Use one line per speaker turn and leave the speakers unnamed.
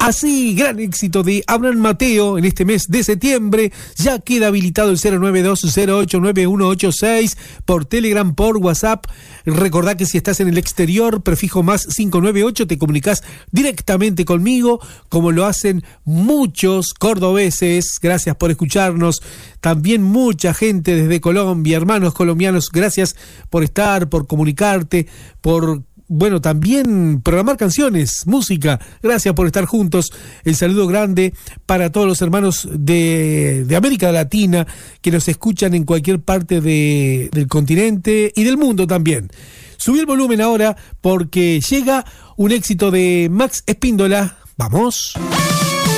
Así, gran éxito de Abraham Mateo en este mes de septiembre. Ya queda habilitado el 092-089186 por Telegram, por WhatsApp. Recordá que si estás en el exterior, prefijo más 598, te comunicás directamente conmigo, como lo hacen muchos cordobeses. Gracias por escucharnos. También mucha gente desde Colombia, hermanos colombianos, gracias por estar, por comunicarte, por... Bueno, también programar canciones, música. Gracias por estar juntos. El saludo grande para todos los hermanos de América Latina que nos escuchan en cualquier parte del continente y del mundo también. Subí el volumen ahora porque llega un éxito de Max Espíndola. ¡Vamos!